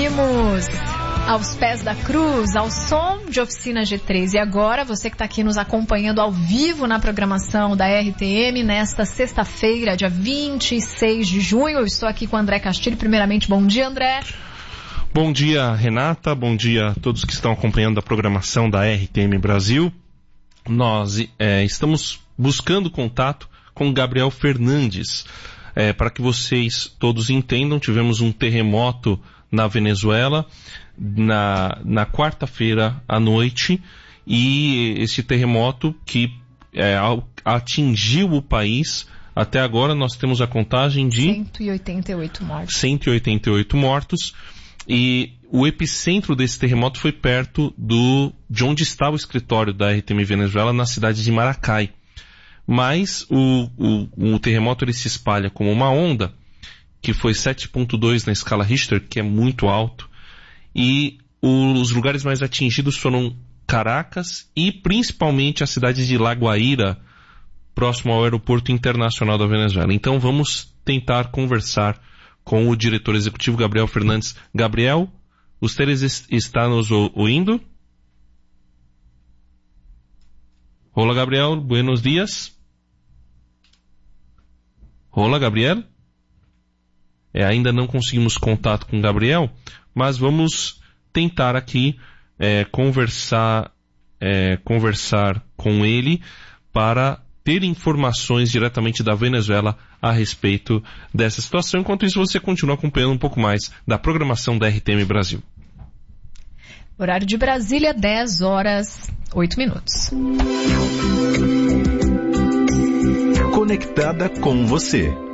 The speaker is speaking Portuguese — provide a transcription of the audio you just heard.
Seguimos aos pés da cruz, ao som de Oficina G3. E agora, você que está aqui nos acompanhando ao vivo na programação da RTM, nesta sexta-feira, dia 26 de junho, eu estou aqui com o André Castilho. Primeiramente, bom dia, André. Bom dia, Renata. Bom dia a todos que estão acompanhando a programação da RTM Brasil. Nós estamos buscando contato com Gabriel Fernandes. Para que vocês todos entendam, tivemos um terremoto na Venezuela na quarta-feira à noite, e esse terremoto que atingiu o país, até agora nós temos a contagem de 188 mortos. 188 mortos, e o epicentro desse terremoto foi perto de onde está o escritório da RTM Venezuela, na cidade de Maracay. Mas o terremoto ele se espalha como uma onda, que foi 7.2 na escala Richter, que é muito alto, e os lugares mais atingidos foram Caracas e principalmente a cidade de La Guaira, próximo ao aeroporto internacional da Venezuela. Então vamos tentar conversar com o diretor executivo Gabriel Fernandes. Gabriel, ustedes está nos ouvindo? Olá, Gabriel, buenos dias. Olá, Gabriel. Ainda não conseguimos contato com o Gabriel, mas vamos tentar aqui conversar com ele para ter informações diretamente da Venezuela a respeito dessa situação. Enquanto isso, você continua acompanhando um pouco mais da programação da RTM Brasil. Horário de Brasília, 10 horas, 8 minutos. Conectada com você.